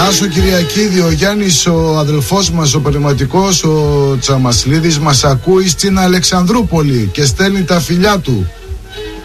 Τάσο Κυριακίδη, ο Γιάννης, ο αδελφός μας, ο πνευματικός, ο Τσαμασλίδης, μας ακούει στην Αλεξανδρούπολη και στέλνει τα φιλιά του.